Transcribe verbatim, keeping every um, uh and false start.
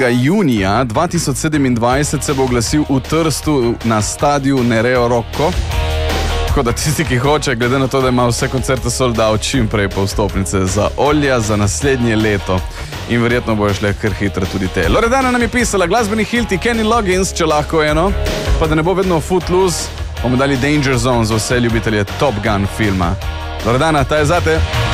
dvanajstega junija dva tisoč sedemindvajset se bo oglasil v Trstu na stadiu Nereo Rocco. Tako da tisti, ki hoče, glede na to, da ima vse koncerte sold out, čim prej pa vstopnice za Olja za naslednje leto. In verjetno bojo šle kar hitro tudi te. Loredana nam je pisala, glasbeni hilti Kenny Loggins, če lahko eno, pa da ne bo vedno Footloose, bomo dali Danger Zone za vse ljubitelje Top Gun filma. Loredana, ta je zate.